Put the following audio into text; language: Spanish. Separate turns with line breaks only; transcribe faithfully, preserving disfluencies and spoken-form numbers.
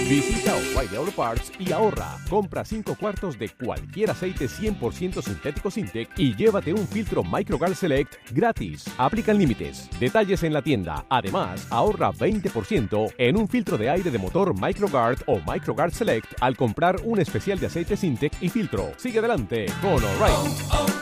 Visita O'Reilly Auto Parts y ahorra. Compra cinco cuartos de cualquier aceite cien por ciento sintético Sintec y llévate un filtro MicroGuard Select gratis. Aplican límites. Detalles en la tienda. Además, ahorra veinte por ciento en un filtro de aire de motor MicroGuard o MicroGuard Select al comprar un especial de aceite Sintec y filtro. Sigue adelante con O'Reilly.